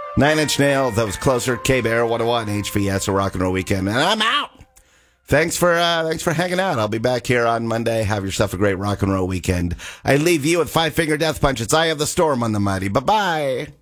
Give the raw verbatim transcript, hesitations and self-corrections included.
Nine Inch Nails, that was Closer. K-Bear, one oh one, H V S, a rock and roll weekend. And I'm out. Thanks for uh, thanks for hanging out. I'll be back here on Monday. Have yourself a great rock and roll weekend. I leave you with Five Finger Death Punch. It's Eye of the Storm on the Mighty. Bye-bye.